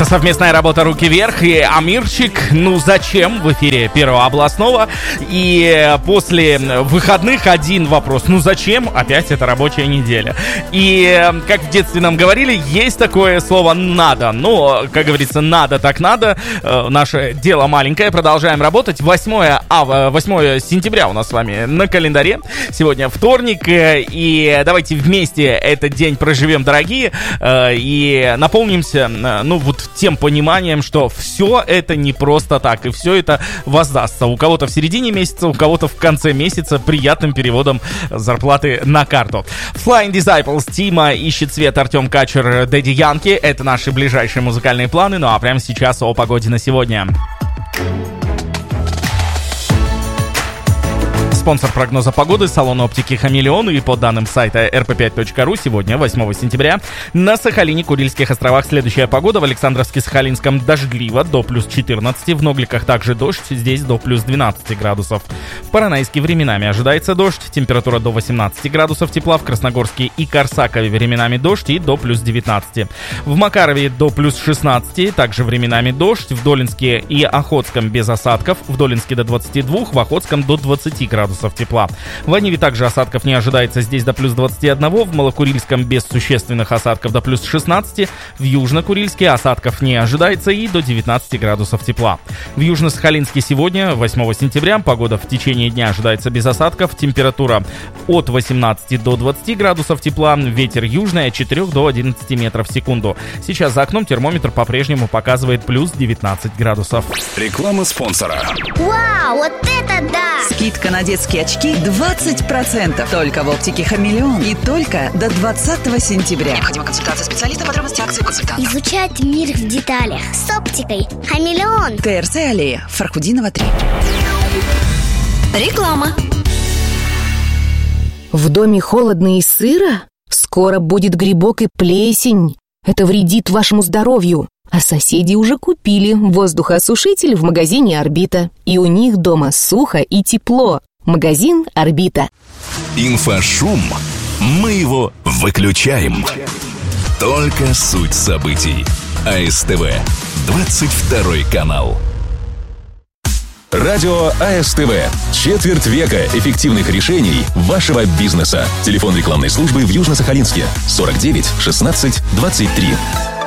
Это совместная работа «Руки вверх» и Амирчик. Ну зачем? В эфире Первого областного. И после выходных один вопрос. Ну зачем? Опять это рабочая неделя. И как в детстве нам говорили, есть такое слово «надо». Ну, как говорится, надо так надо. Наше дело маленькое. Продолжаем работать. 8 сентября у нас с вами на календаре. Сегодня вторник. И давайте вместе этот день проживем, дорогие. И наполнимся, тем пониманием, что все это не просто так, и все это воздастся. У кого-то в середине месяца, у кого-то в конце месяца приятным переводом зарплаты на карту. Flying Disciples, Тима, Ищет свет, Артем Качер, Дэдди Янки. Это наши ближайшие музыкальные планы. Ну а прямо сейчас о погоде на сегодня. Спонсор прогноза погоды — салон оптики «Хамелеон». И по данным сайта rp5.ru, сегодня, 8 сентября, на Сахалине, Курильских островах следующая погода. В Александровске-Сахалинском дождливо, до плюс 14. В Ногликах также дождь, здесь до плюс 12 градусов. В Поронайске временами ожидается дождь, температура до 18 градусов тепла. В Красногорске и Корсакове временами дождь и до плюс 19. В Макарове до плюс 16, также временами дождь. В Долинске и Охотском без осадков. В Долинске до 22, в Охотском до 20 градусов тепла. В Аниве также осадков не ожидается, здесь до плюс 21, в Малокурильском без существенных осадков до плюс 16, в Южно-Курильске осадков не ожидается и до 19 градусов тепла. В Южно-Сахалинске сегодня, 8 сентября, погода в течение дня ожидается без осадков, температура от 18 до 20 градусов тепла, ветер южный от 4 до 11 метров в секунду. Сейчас за окном термометр по-прежнему показывает плюс 19 градусов. Реклама спонсора. Вау, вот это да! Скидка на детские очки 20%. Только в оптике «Хамелеон». И только до 20 сентября. Необходима консультация специалиста, подробности акции, консультант. Изучать мир в деталях с оптикой «Хамелеон». ТРЦ аллея, Фархудинова, 3. Реклама. В доме холодно и сыро? Скоро будет грибок и плесень. Это вредит вашему здоровью. А соседи уже купили воздухоосушитель в магазине «Орбита». И у них дома сухо и тепло. Магазин «Орбита». Инфошум. Мы его выключаем. Только суть событий. АСТВ. 22 канал. Радио АСТВ. Четверть века эффективных решений вашего бизнеса. Телефон рекламной службы в Южно-Сахалинске. 49 16 23.